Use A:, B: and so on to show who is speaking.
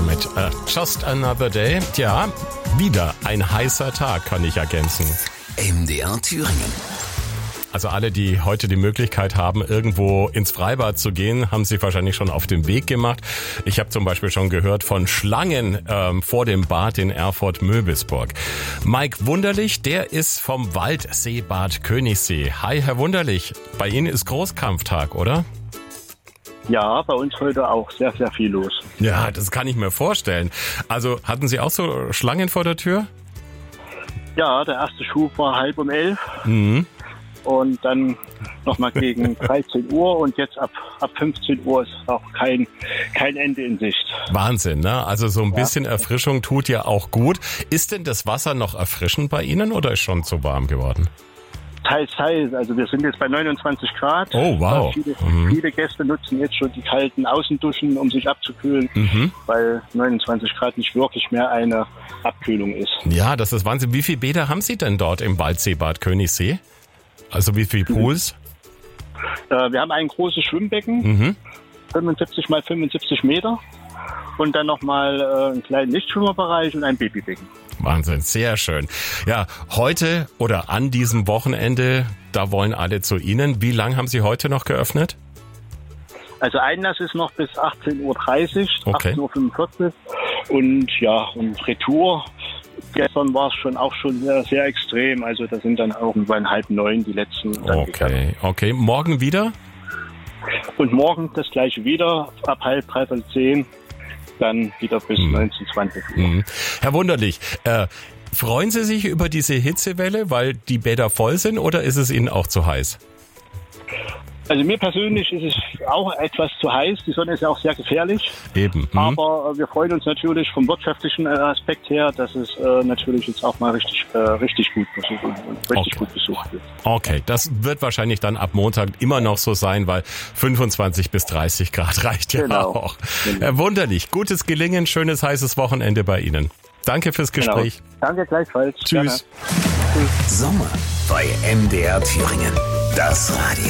A: mit Just Another Day. Tja, wieder ein heißer Tag, kann ich ergänzen.
B: MDR Thüringen.
A: Also alle, die heute die Möglichkeit haben, irgendwo ins Freibad zu gehen, haben sich wahrscheinlich schon auf den Weg gemacht. Ich habe zum Beispiel schon gehört von Schlangen vor dem Bad in Erfurt-Möbelsburg. Mike Wunderlich, der ist vom Waldseebad Königssee. Hi, Herr Wunderlich, bei Ihnen ist Großkampftag, oder?
C: Ja, bei uns heute auch sehr, sehr viel los.
A: Ja, das kann ich mir vorstellen. Also hatten Sie auch so Schlangen vor der Tür?
C: Ja, der erste Schub war 10:30.
A: Mhm.
C: Und dann nochmal gegen 13 Uhr und jetzt ab 15 Uhr ist auch kein Ende in Sicht.
A: Wahnsinn, ne? Also so ein bisschen Erfrischung tut ja auch gut. Ist denn das Wasser noch erfrischend bei Ihnen oder ist schon zu warm geworden?
C: Teils. Also wir sind jetzt bei 29 Grad.
A: Oh, wow.
C: Viele Gäste nutzen jetzt schon die kalten Außenduschen, um sich abzukühlen, weil 29 Grad nicht wirklich mehr eine Abkühlung ist.
A: Ja, das ist Wahnsinn. Wie viele Bäder haben Sie denn dort im Waldseebad Königssee? Also wie viele Pools?
C: Wir haben ein großes Schwimmbecken, 75 mal 75 Meter und dann nochmal einen kleinen Nichtschwimmerbereich und ein Babybecken.
A: Wahnsinn, sehr schön. Ja, heute oder an diesem Wochenende, da wollen alle zu Ihnen. Wie lange haben Sie heute noch geöffnet?
C: Also Einlass ist noch bis 18:30 Uhr,
A: Okay.
C: 18:45 Uhr und Retour. Gestern war es schon sehr, sehr extrem. Also da sind dann irgendwann 8:30 die letzten.
A: Okay. Morgen wieder?
C: Und morgen das gleiche wieder, ab 9:30, 10, dann wieder bis 19, 20 Uhr.
A: Herr Wunderlich, freuen Sie sich über diese Hitzewelle, weil die Bäder voll sind, oder ist es Ihnen auch zu heiß?
C: Also mir persönlich ist es auch etwas zu heiß. Die Sonne ist ja auch sehr gefährlich.
A: Eben.
C: Aber wir freuen uns natürlich vom wirtschaftlichen Aspekt her, dass es natürlich jetzt auch mal richtig gut besucht und gut besucht wird.
A: Okay, das wird wahrscheinlich dann ab Montag immer noch so sein, weil 25 bis 30 Grad reicht ja auch. Herr Wunderlich, gutes Gelingen, schönes heißes Wochenende bei Ihnen. Danke fürs Gespräch.
C: Genau. Danke gleichfalls.
A: Tschüss.
B: Sommer bei MDR Thüringen. Das Radio.